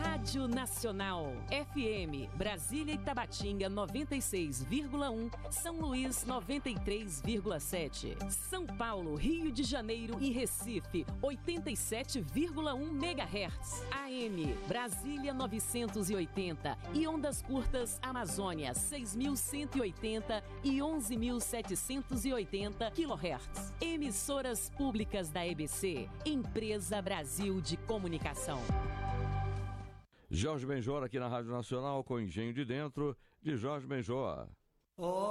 Rádio Nacional, FM, Brasília e Tabatinga 96,1, São Luís 93,7, São Paulo, Rio de Janeiro e Recife 87,1 MHz, AM, Brasília 980 e ondas curtas Amazônia 6.180 e 11.780 kHz. Emissoras públicas da EBC, Empresa Brasil de Comunicação. Jorge Benjor aqui na Rádio Nacional com Engenho de Dentro, de Jorge Benjor.